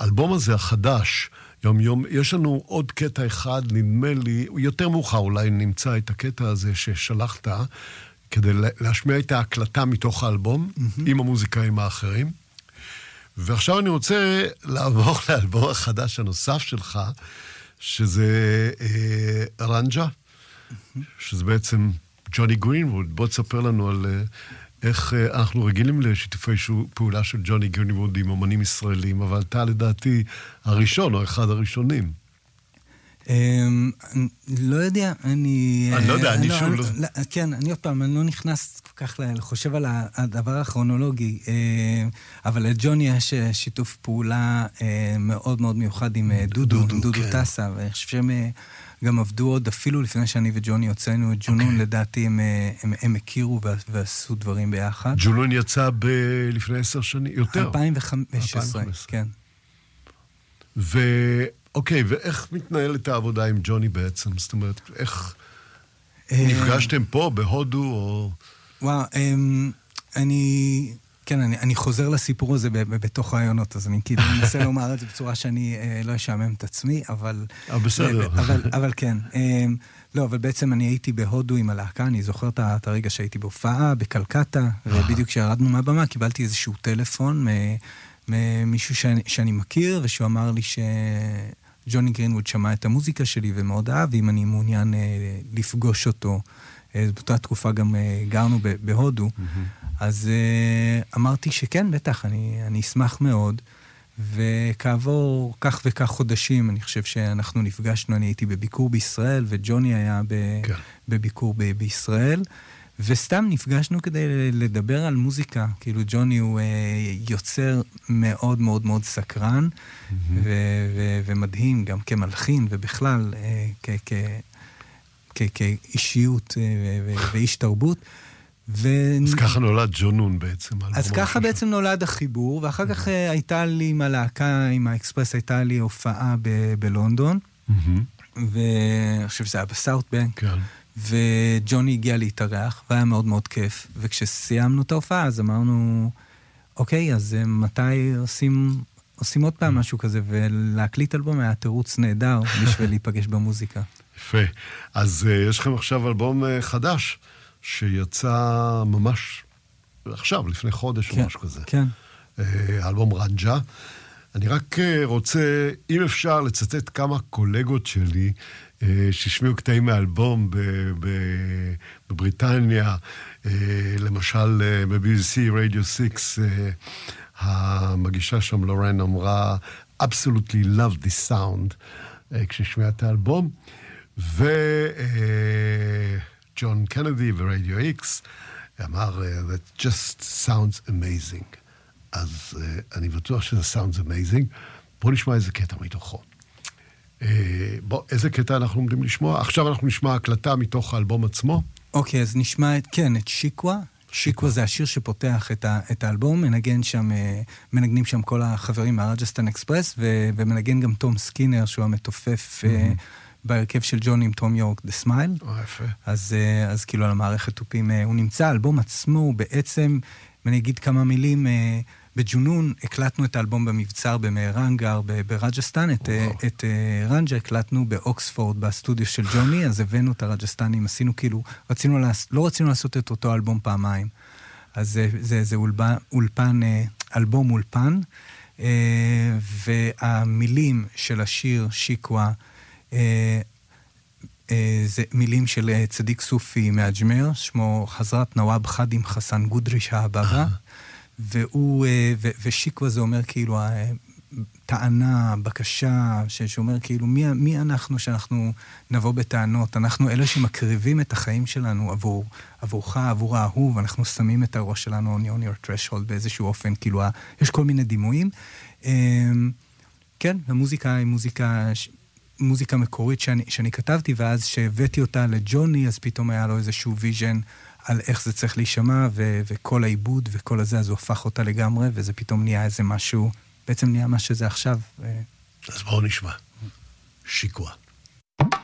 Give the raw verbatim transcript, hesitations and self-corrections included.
האלבום הזה החדש, יום יום, יש לנו עוד קטע אחד, נדמה לי, יותר מאוחר אולי נמצא את הקטע הזה ששלחת, כדי להשמיע את ההקלטה מתוך האלבום, mm-hmm. עם המוזיקאים האחרים. ועכשיו אני רוצה לעבור לאלבום החדש הנוסף שלך, שזה אה, רנג'ה, mm-hmm. שזה בעצם ג'וני גרינווד. בוא תספר לנו על אה, איך אה, אנחנו רגילים לשיתופי פעולה של ג'וני גרינווד עם אומנים ישראלים, אבל אתה לדעתי הראשון או אחד הראשונים. לא יודע, אני... אני לא יודע, אני שוב לא... כן, אני עוד פעם, אני לא נכנס כל כך לחושב על הדבר הכרונולוגי, אבל לג'וני יש שיתוף פעולה מאוד מאוד מיוחד עם דודו, דודו טסה, ואני חושב שהם גם עבדו עוד, אפילו לפני שאני וג'וני הוצאנו את ג'ונון, לדעתי הם הכירו ועשו דברים ביחד. ג'ונון יצא לפני עשר שנים, יותר? אלפיים וחמש עשרה, כן. ו... אוקיי, ואיך מתנהלת העבודה עם ג'וני בעצם? זאת אומרת, איך נפגשתם פה, בהודו, או... וואו, אני... כן, אני, אני חוזר לסיפור הזה בתוך רעיונות, אז אני כאילו מנסה לומר את זה בצורה שאני לא אשעמם את עצמי, אבל... אה, בסדר. אבל, אבל כן. לא, אבל בעצם אני הייתי בהודו עם הלהקה, אני זוכר את הרגע שהייתי בהופעה, בקלקטה, ובדיוק כשירדנו מהבמה, קיבלתי איזשהו טלפון ממישהו שאני, שאני מכיר, ושהוא אמר לי ש... ג'וני גרינווד שמע את המוזיקה שלי ומאוד אהב, ואם אני מעוניין אה, לפגוש אותו, אה, באותה תקופה גם אה, גרנו בהודו, mm-hmm. אז אה, אמרתי שכן, בטח, אני, אני אשמח מאוד, וכעבור כך וכך חודשים, אני חושב שאנחנו נפגשנו, אני הייתי בביקור בישראל, וג'וני היה ב, כן. בביקור ב, בישראל, וסתם נפגשנו כדי לדבר על מוזיקה, כאילו ג'וני הוא אה, יוצר מאוד מאוד מאוד סקרן, mm-hmm. ו- ו- ומדהים, גם כמלחין, ובכלל אה, כ- כ- כ- כאישיות אה, ו- ו- ואיש תרבות. ו- אז ככה נולד ג'ונון בעצם. אז ככה בעצם נולד החיבור, ואחר כך אה, הייתה לי עם הלהקה, עם האקספרס, הייתה לי הופעה ב- בלונדון, mm-hmm. ואני חושב שזה היה בסאוט בנק, כן. וג'וני הגיע להתארח, והיה מאוד מאוד כיף. וכשסיימנו את ההופעה, אז אמרנו, אוקיי, אז מתי עושים, עושים עוד פעם משהו כזה, ולהקליט אלבום היה תירוץ נהדר בשביל להיפגש במוזיקה. יפה. אז uh, יש לכם עכשיו אלבום uh, חדש, שיצא ממש עכשיו, לפני חודש כן, או משהו כזה. כן. Uh, אלבום רנג'ה. אני רק uh, רוצה, אם אפשר, לצטט כמה קולגות שלי, ששמיעו קטעים מאלבום בבריטניה, למשל ב-בי בי סי Radio six, המגישה שם לורן אמרה, absolutely love this sound, כששמיעה את האלבום, וג'ון קנדי ורדיו איקס אמר, that just sounds amazing. אז אני בטוח שזה sounds amazing. בואו נשמע איזה קטע מתוכו. בוא, איזה קטע אנחנו עומדים לשמוע? עכשיו אנחנו נשמע הקלטה מתוך האלבום עצמו. אוקיי, אז נשמע את, כן, את שיקווה. שיקווה זה השיר שפותח את, ה, את האלבום, מנגן שם, מנגנים שם כל החברים מהרג'סטן אקספרס, ו, ומנגן גם תום סקינר, שהוא המתופף mm-hmm. בהרכב של ג'וני עם תום יורק, The Smile. אה, יפה. אז, אז כאילו על המערכת טופים, הוא נמצא, האלבום עצמו, הוא בעצם, אני אגיד כמה מילים, בג'ונון הקלטנו את האלבום במבצר במהרנגר ברג'סטן, את, את רנג'ה הקלטנו באוקספורד בסטודיו של ג'וני, אז הבאנו את הרג'סטנים, עשינו כאילו, רצינו, לא רצינו לעשות את אותו אלבום פעמיים, אז זה, זה, זה אולפן, אולפן, אלבום אולפן, והמילים של השיר שיקווה, זה מילים של צדיק סופי מאג'מר, שמו חזרת נוואב חדים חסן גודריש האבבה, והוא, ו, ושיקווה זה אומר כאילו, טענה, בקשה, שאומר כאילו, מי, מי אנחנו שאנחנו נבוא בטענות? אנחנו אלה שמקריבים את החיים שלנו עבור, עבורך, עבור האהוב, אנחנו שמים את הראש שלנו on your threshold באיזשהו אופן, כאילו, יש כל מיני דימויים. כן, המוזיקה היא מוזיקה, מוזיקה מקורית שאני, שאני כתבתי, ואז שהבאתי אותה לג'וני, אז פתאום היה לו איזשהו ויז'ן, על איך זה צריך להישמע, ו- וכל העיבוד וכל הזה, אז הוא הפך אותה לגמרי, וזה פתאום נהיה איזה משהו, בעצם נהיה מה שזה עכשיו. אז בואו נשמע. שיקווה.